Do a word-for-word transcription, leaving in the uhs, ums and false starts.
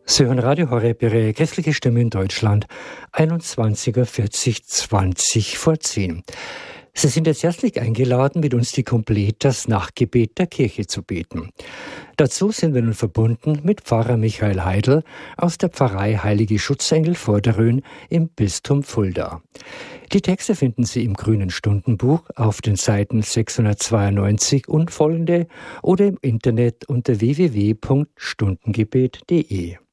Sie hören Radio Horeb, Ihre christliche Stimme in Deutschland, einundzwanzig Uhr vierzig, zwanzig vor zehn. Sie sind jetzt herzlich eingeladen, mit uns die Completas Nachtgebet der Kirche zu beten. Dazu sind wir nun verbunden mit Pfarrer Michael Heidel aus der Pfarrei Heilige Schutzengel Vorderrhön im Bistum Fulda. Die Texte finden Sie im Grünen Stundenbuch auf den Seiten sechshundertzweiundneunzig und folgende oder im Internet unter w w w punkt stundengebet punkt d e.